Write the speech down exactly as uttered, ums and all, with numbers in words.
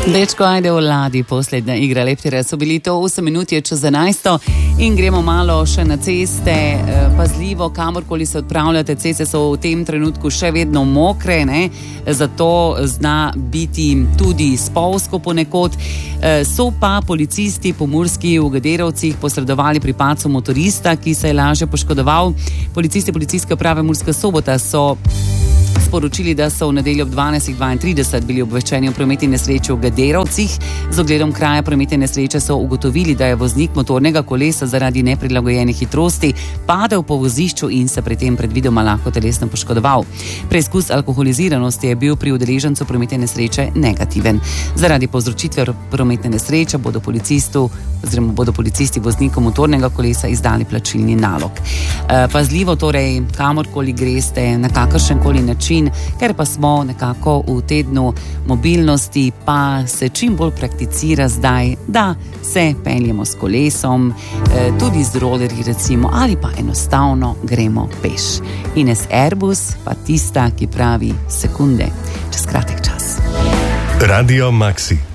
Dečko, ajde v ladji, poslednja igra Leptira, so bili to osem minut je čez enajsto in gremo malo še na ceste, pazljivo, kamorkoli se odpravljate, ceste so v tem trenutku še vedno mokre, ne? Zato zna biti tudi spolzko ponekod. So pa policisti pomurski v Gederovcih posredovali pri padcu motorista, ki se je lažje poškodoval. Policisti policijske uprave Murska Sobota so sporočili, da so v nedeljo ob dvanajst dvaintrideset bili obveščeni o prometni nesreči v Gederovcih. Z ogledom kraja prometne nesreče so ugotovili, da je voznik motornega kolesa zaradi neprilagojene hitrosti padel po vozišču in se pri tem predvidoma lahko telesno poškodoval. Preizkus alkoholiziranosti je bil pri udeležencu prometne nesreče negativen. Zaradi povzročitve prometne nesreče bodo policistu oziroma bodo policisti vozniku motornega kolesa izdali plačilni nalog. E, pazljivo torej, kamorkoli greste, na kakršenkoli način, ker pa smo nekako v tednu mobilnosti, pa se čim bolj prakticira zdaj, da se peljemo s kolesom, e, tudi z rolerji recimo, ali pa enostavno gremo peš. Ines Airbus pa tista, ki pravi sekunde čez kratek čas. Radio Maxi.